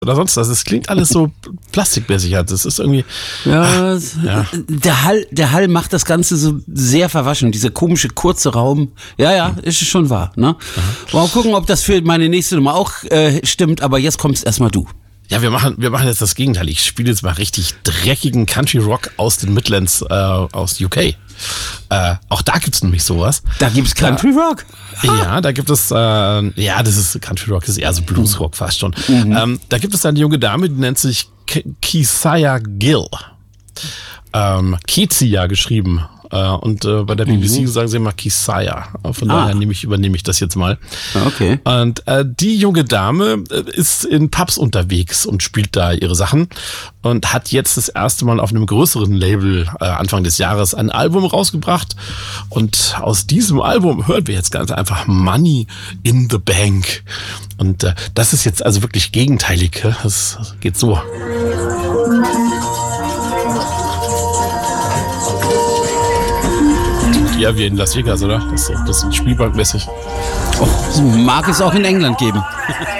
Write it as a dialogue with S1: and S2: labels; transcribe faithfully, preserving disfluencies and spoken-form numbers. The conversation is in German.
S1: oder sonst was. Es klingt alles so plastikmäßig. Das ist irgendwie.
S2: Ja,
S1: ach, ja.
S2: Der Hall, der Hall macht das Ganze so sehr verwaschen. Dieser komische kurze Raum. Ja, ja, ist schon wahr. Ne? Mal gucken, ob das für meine nächste Nummer auch äh, stimmt. Aber jetzt kommst erstmal du.
S1: Ja, wir machen, wir machen jetzt das Gegenteil. Ich spiele jetzt mal richtig dreckigen Country Rock aus den Midlands, äh, aus U K. Äh, auch da gibt's nämlich sowas.
S2: Da gibt's Country Rock?
S1: Ja, da gibt es, äh, ja, das ist Country Rock, das ist eher so Bluesrock fast schon. Mhm. Ähm, da gibt es eine junge Dame, die nennt sich K- Keziah Gill. Ähm, Kezia geschrieben. Äh, und äh, bei der B B C mhm. sagen sie immer Keziah. Von ah. daher nehme ich, übernehme ich das jetzt mal.
S2: Okay.
S1: Und äh, die junge Dame ist in Pubs unterwegs und spielt da ihre Sachen und hat jetzt das erste Mal auf einem größeren Label äh, Anfang des Jahres ein Album rausgebracht. Und aus diesem Album hören wir jetzt ganz einfach Money in the Bank. Und äh, das ist jetzt also wirklich gegenteilig. Das geht so. Ja, wie in Las Vegas, oder? Das ist, das ist spielbankmäßig.
S2: Oh, mag es auch in England geben.